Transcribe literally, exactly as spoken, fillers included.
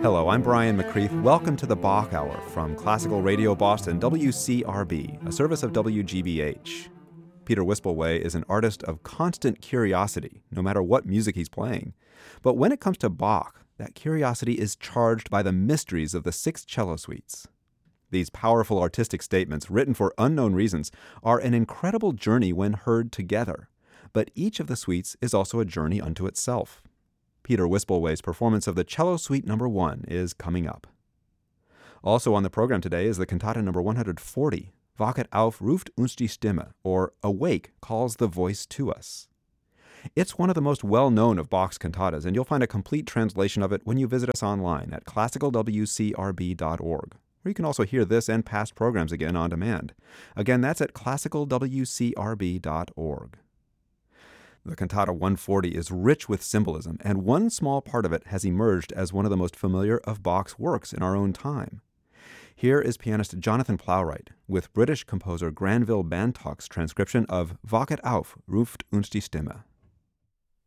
Hello, I'm Brian McCreath. Welcome to the Bach Hour from Classical Radio Boston, W C R B, a service of W G B H. Peter Wispelwey is an artist of constant curiosity, no matter what music he's playing. But when it comes to Bach, that curiosity is charged by the mysteries of the six cello suites. These powerful artistic statements, written for unknown reasons, are an incredible journey when heard together. But each of the suites is also a journey unto itself. Peter Wispelwey's performance of the Cello Suite Number One is coming up. Also on the program today is the cantata number one hundred forty, Wachet auf ruft uns die Stimme, or Awake calls the voice to us. It's one of the most well-known of Bach's cantatas, and you'll find a complete translation of it when you visit us online at classical w c r b dot org, where you can also hear this and past programs again on demand. Again, that's at classical w c r b dot org. The Cantata one forty is rich with symbolism, and one small part of it has emerged as one of the most familiar of Bach's works in our own time. Here is pianist Jonathan Plowright with British composer Granville Bantock's transcription of Wachet auf ruft uns die Stimme.